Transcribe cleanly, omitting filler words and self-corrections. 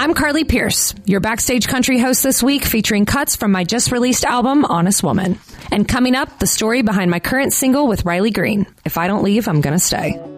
I'm Carly Pierce, your Backstage Country host this week, featuring cuts from my just released album, Honest Woman. And coming up, the story behind my current single with Riley Green, If I Don't Leave, I'm Gonna Stay.